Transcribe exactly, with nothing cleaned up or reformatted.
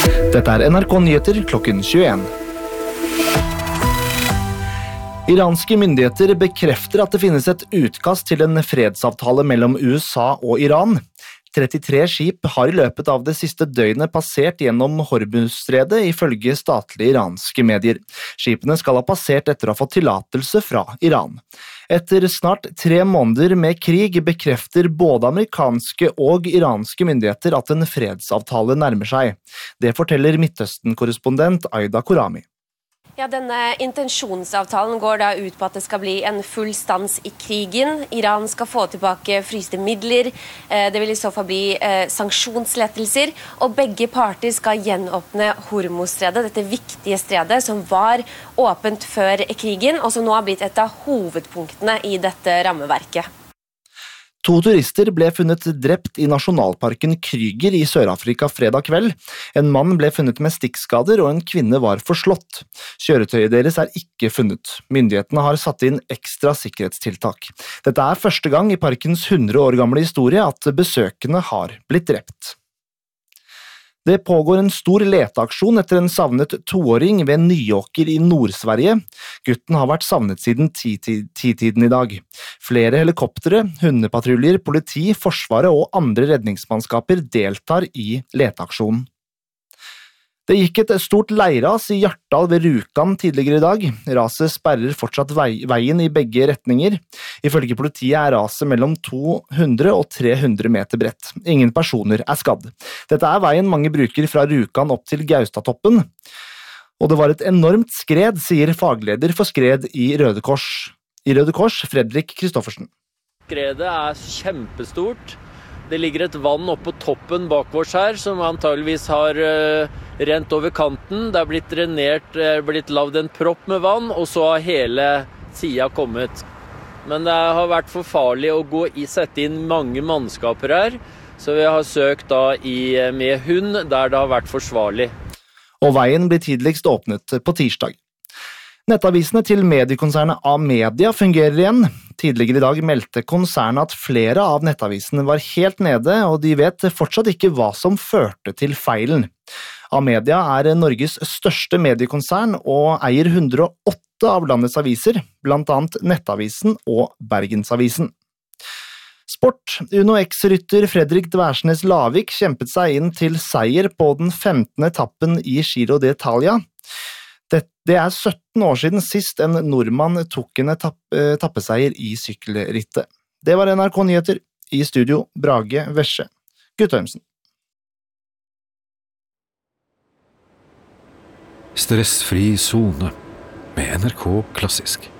Dette er N R K Nyheter klokken tjueen. Iranske myndigheter bekrefter at det finnes et utkast til en fredsavtale mellom U S A og Iran. trettitre skip har i løpet av det siste døgnet passert gjennom Hormuzstredet ifølge statlige iranske medier. Skipene skal ha passert etter å ha fått tillatelse fra Iran. Etter snart tre måneder med krig bekrefter både amerikanske og iranske myndigheter at en fredsavtale nærmer seg. Det forteller Midtøsten-korrespondent Aida Korami. Ja, denne intensjonsavtalen går da ut på at det skal bli en full stans i krigen. Iran skal få tilbake fryste midler, det vil i så fall bli eh, sanksjonslettelser, og begge parter skal gjenåpne Hormuzstredet, dette viktige stredet som var åpent før krigen, og som nå har blitt et av hovedpunktene i dette rammeverket. To turister ble funnet drept i nasjonalparken Krüger i Sør-Afrika fredag kveld. En mann ble funnet med stikkskader og en kvinne var forslått. Kjøretøyet deres er ikke funnet. Myndighetene har satt inn ekstra sikkerhetstiltak. Dette er første gang i parkens hundre år gamle historie at besøkende har blitt drept. Det pågår en stor leteaksjon etter en savnet toåring ved Nyåker i Nord-Sverige. Gutten har vært savnet siden ti-tiden i dag. Flere helikoptere, hundepatruljer, politi, forsvaret og andre redningsmannskaper deltar i leteaksjonen. Det gikk et stort leirras i Hjartdal ved Rjukan tidligere i dag. Raset sperrer fortsatt veien i begge retninger. Ifølge politiet er raset mellom to hundre og tre hundre meter bredt. Ingen personer er skadd. Dette er veien mange bruker fra Rjukan opp til Gaustatoppen. Og det var et enormt skred, sier fagleder for skred i Røde Kors. I Røde Kors, Fredrik Kristoffersen. Skredet er kjempestort. Det ligger et vann oppe på toppen bak oss her, som antageligvis har uh, rent over kanten. Det er blitt drenert, det er blitt lavd en propp med vann, og så har hele siden kommet. Men det har vært for farlig å gå i, sette inn mange mannskaper her, så vi har søkt da i, med hund der det har vært forsvarlig. Og veien blir tidligst åpnet på tirsdag. Nettavisene til mediekonsernet Amedia fungerer igjen. Tidligere i dag meldte konsernet at flere av nettavisene var helt nede, og de vet fortsatt ikke hva som førte til feilen. Amedia er Norges største mediekonsern og eier hundre og åtte av landets aviser, blant annet Nettavisen og Bergensavisen. Sport. Uno X-rytter Fredrik Dværsnes Lavik kjempet seg inn til seier på den femtende etappen i Giro d'Italia. Det er sytten år siden sist en nordmann tok en etappeseier i sykkelrittet. Det var N R K Nyheter. I studio Brage Vesje. Guttormsen. Stressfri zone med N R K Klassisk.